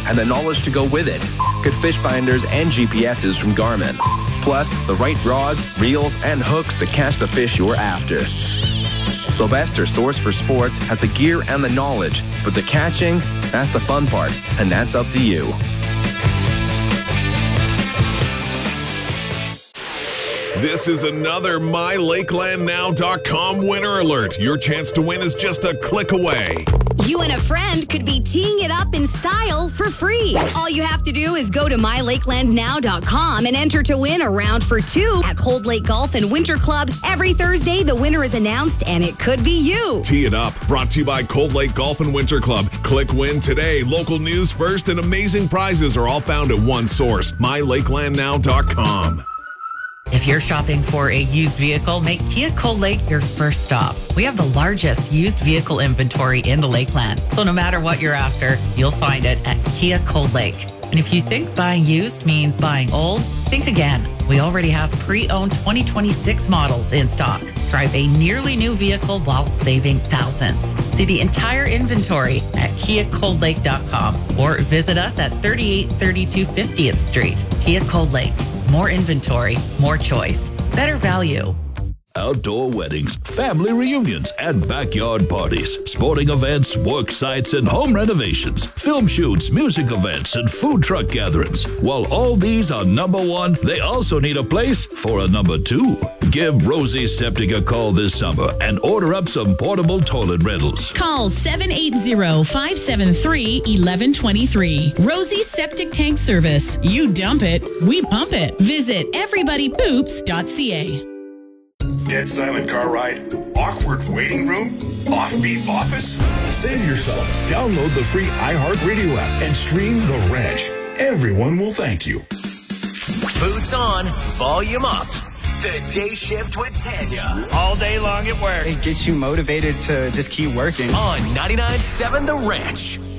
and the knowledge to go with it. Good fish binders and GPSs from Garmin. Plus, the right rods, reels, and hooks to catch the fish you're after. Sylvester Source for Sports has the gear and the knowledge, but the catching, that's the fun part, and that's up to you. This is another MyLakelandNow.com winner alert. Your chance to win is just a click away. You and a friend could be teeing it up in style for free. All you have to do is go to MyLakelandNow.com and enter to win a round for two at Cold Lake Golf and Winter Club. Every Thursday, the winner is announced, and it could be you. Tee it up. Brought to you by Cold Lake Golf and Winter Club. Click win today. Local news first and amazing prizes are all found at one source, MyLakelandNow.com. If you're shopping for a used vehicle, make Kia Cold Lake your first stop. We have the largest used vehicle inventory in the Lakeland. So no matter what you're after, you'll find it at Kia Cold Lake. And if you think buying used means buying old, think again. We already have pre-owned 2026 models in stock. Drive a nearly new vehicle while saving thousands. See the entire inventory at KiaColdLake.com or visit us at 3832 50th Street. Kia Cold Lake. More inventory, more choice, better value. Outdoor weddings, family reunions, and backyard parties, sporting events, work sites, and home renovations, film shoots, music events, and food truck gatherings. While all these are number one, they also need a place for a number two. Give Rosie Septic a call this summer and order up some portable toilet rentals. Call 780-573-1123. Rosie Septic Tank Service. You dump it, we pump it. Visit everybodypoops.ca. Dead silent car ride? Awkward waiting room? Offbeat office? Save yourself. Download the free iHeartRadio app and stream The Ranch. Everyone will thank you. Boots on, volume up. The Day Shift with Tanya. All day long at work. It gets you motivated to just keep working. On 99.7 The Ranch.